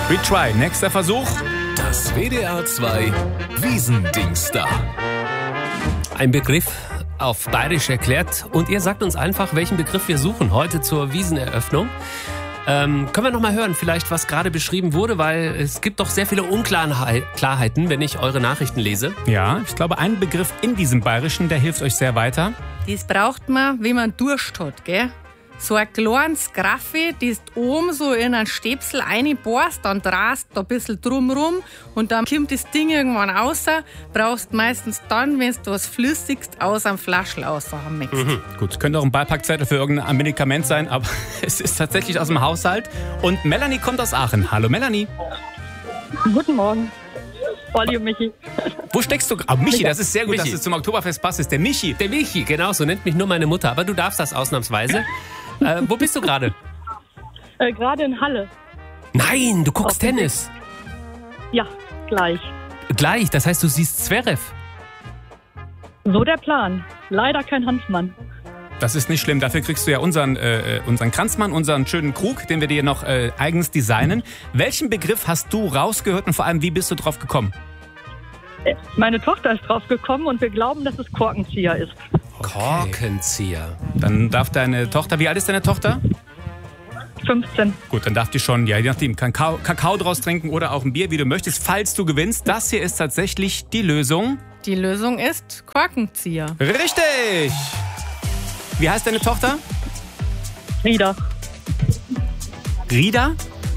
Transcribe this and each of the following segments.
Retry, nächster Versuch. Das WDR 2 Wiesendingsda. Ein Begriff auf Bayerisch erklärt und ihr sagt uns einfach, welchen Begriff wir suchen heute zur Wieseneröffnung. Können wir noch mal hören, vielleicht was gerade beschrieben wurde, weil es gibt doch sehr viele Unklarheiten, wenn ich eure Nachrichten lese. Ja, ich glaube, ein Begriff in diesem Bayerischen, der hilft euch sehr weiter. Das braucht man, wenn man Durst hat, gell? So ein kleines Graffi, das du oben so in einen Stäpsel reinbohrst, dann drehst du ein bisschen drumrum und dann kommt das Ding irgendwann raus. Brauchst meistens dann, wenn du was Flüssiges aus einem Flaschel raushaben möchtest. Gut, könnte auch ein Beipackzettel für irgendein Medikament sein, aber es ist tatsächlich aus dem Haushalt. Und Melanie kommt aus Aachen. Hallo Melanie. Guten Morgen. Olli und Michi. Wo steckst du? Michi, das ist sehr gut, Michi. dass es zum Oktoberfest passt. Ist der Michi. Der Michi, genau, so nennt mich nur meine Mutter, aber du darfst das ausnahmsweise. Wo bist du gerade? Gerade in Halle. Nein, du guckst Tennis. Ja, gleich. Gleich, das heißt, du siehst Zverev. So der Plan. Leider kein Hanfmann. Das ist nicht schlimm. Dafür kriegst du ja unseren Kranzmann, unseren schönen Krug, den wir dir noch eigens designen. Welchen Begriff hast du rausgehört und vor allem, wie bist du drauf gekommen? Meine Tochter ist drauf gekommen und wir glauben, dass es Korkenzieher ist. Korkenzieher. Dann darf deine Tochter, wie alt ist deine Tochter? 15. Gut, dann darf die schon, ja, je nachdem, Kakao draus trinken oder auch ein Bier, wie du möchtest, falls du gewinnst. Das hier ist tatsächlich die Lösung. Die Lösung ist Korkenzieher. Richtig! Wie heißt deine Tochter? Rieder. Rieder?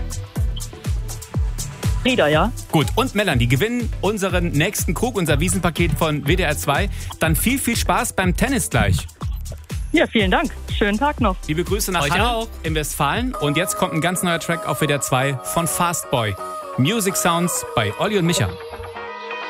Rieder, ja. Gut, und Melanie, die gewinnen unseren nächsten Krug, unser Wiesenpaket von WDR 2. Dann viel Spaß beim Tennis gleich. Ja, vielen Dank. Schönen Tag noch. Liebe Grüße nach Euch Halle auch. in Westfalen. Und jetzt kommt ein ganz neuer Track auf WDR 2 von Fastboy. Music Sounds bei Olli und Micha.